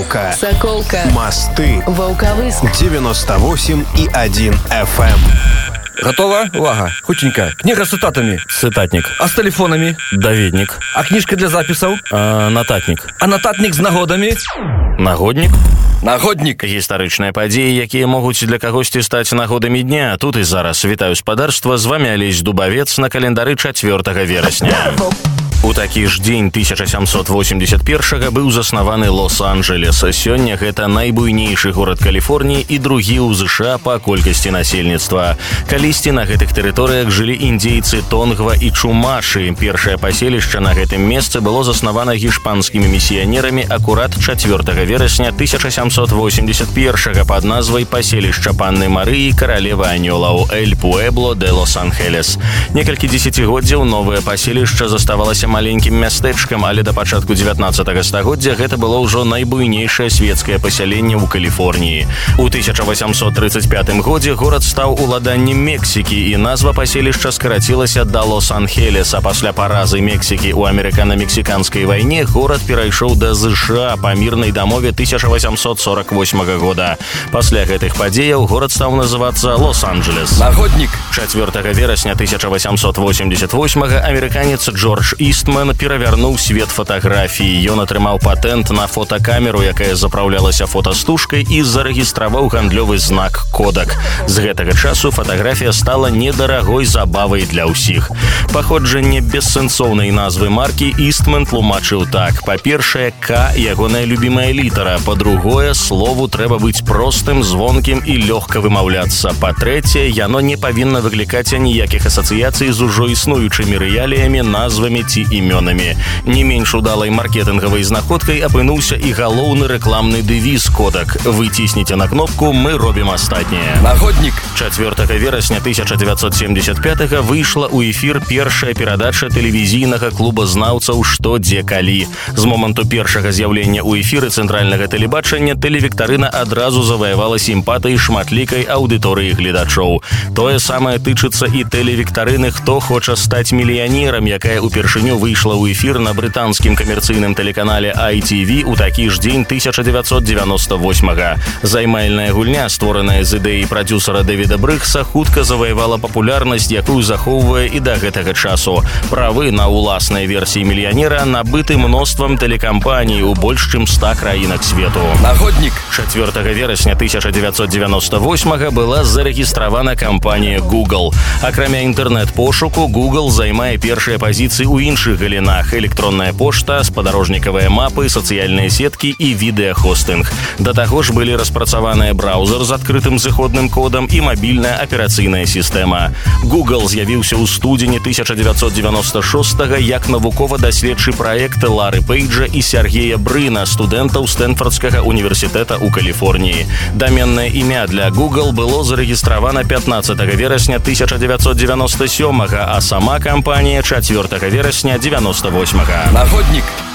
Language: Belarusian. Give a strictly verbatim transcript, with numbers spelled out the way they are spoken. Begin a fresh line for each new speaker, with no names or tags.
Соколка,
Соколка,
Мосты,
Волковыск,
девяносто восемь и один эф эм.
Готова? Увага. Хутенько. Книга з цитатами.
Цитатник.
А з телефонами?
Даведник.
А книжка для записаў?
А, нататник.
А нататник з нагодами?
Нагодник.
Нагодник.
Гістарычныя падзеі, якія могуць для кагосьці стаць нагодамі дня. Тут і зараз вітаю спадарства, з вами Алесь Дубавец на календары чацвёртага верасня. У такі ж дзень тысяча сямсот восемьдесят першага быў заснаваны Лос-Анджелес. Сёння гэта найбуйнейшы горад Каліфорніі і другі ў ЗША па колькасці насельніцтва. Калісьці на гэтых тэрыторыях жылі індзейцы Тонгва і Чумашы. Першае паселішча на гэтым месцы было заснавана гішпанскімі місіянерамі акурат чацвёртага верасня тысяча сямсот восемьдесят першага пад назвай паселішча Панны Марыі, каралевы анёлаў Эль Пуэбло де Лос-Анджелес. Некалькі дзесяцігоддзяў новае паселішча заставалася маленькім мястэчкам, але да пачатку дзевятнаццатага стагоддзя гэта было ўжо найбуйнейшае свецкае пасяленне ў Каліфорніі. У тысяча васямсот тридцать пятым годзе горад стаў уладаннем Мексікі і назва паселішча скарацілася да Лос-Анхелес, а пасля паразы Мексікі ў амерыкана-мексіканскай вайне горад перайшоў да ЗША па мірнай дамове тысяча васямсот сорок восьмага года. Пасля гэтых падзеяў горад стаў называцца Лос-Анджелес.
Нагодник.
чацвёртага верасня тысяча васямсот восемьдесят восьмага амерыканец Джордж Істман перавярнуў свет фатаграфіі. Ён атрымаў патэнт на фотакамеру, якая запраўлялася фотастужкай, і зарэгістраваў гандлёвы знак «Кодак». З гэтага часу фатаграфія стала недарагой забавай для ўсіх. Паходжанне бессэнсоўнай назвы маркі Істман тлумачыў так. Па-першае, К – ягоная любімая літара. Па-другое, слову трэба быць простым, звонкім і лёгка вымаўляцца. Па-трэцяе, яно не павінна выклікаць аніякіх асацыяцый з ужо існуючымі рэаліямі, назвамі ці імёнамі. Не менш удалай маркетынгавай знаходкай апынуўся і галоўны рэкламны дэвіз «Кодак». Вы цісніце на кнопку, мы робім астатняе.
Нагодник.
чацвёртага верасня тысяча девятьсот семьдесят пятага выйшла ў эфір першая перадача тэлевізійнага клуба знаўцаў «Што, дзе, калі». З моманту першага з'яўлення ў эфіры цэнтральнага тэлебачання тэлевіктарына адразу заваявала сімпатыі шматлікай аўдыторыі гледачоў. Тое самае тычыцца і тэлевіктарыны «Хто хоча стаць мільянерам», якая упершыню выйшла ў эфір на брытанскім камерцыйным тэлеканале ай ти ви ў такі ж дзень тысяча девятьсот девяносто восьмага. Займальная гульня, створаная з ідэі прадзюсара Дэвіда Брыкса, хутка заваявала папулярнасць, якую захоўвае і да гэтага часу. Правы на ўласнай версіі мільянера набыты мноствам тэлекампаній у больш чым ста краінах свету.
Нагодник.
чацвёртага верасня тысяча девятьсот девяносто восьмага была зарэгістравана кампанія Google. Акрамя інтэрнэт-пошуку, Google займае першыя пазіцыі ў іншых галінах: электронная пошта, спадарожнікавыя мапы, сацыяльныя сеткі і відэахостынг. Да таго ж былі распрацаваныя браузер з адкрытым зыходным кодам і мабільная аперацыйная сістэма. Google з'явіўся ў студзені тысяча девятьсот девяносто шостага як навукова-даследчы праект Лары Пейджа і Сергея Брына, студэнтаў Стэнфордскага універсітэта ў Каліфорніі. Даменнае імя для Google было зарэгістравана пятнаццатага верасня тысяча девятьсот девяносто сёмага, а сама кампанія чацвёртага верасня девяносто восьмага.
Нагодник.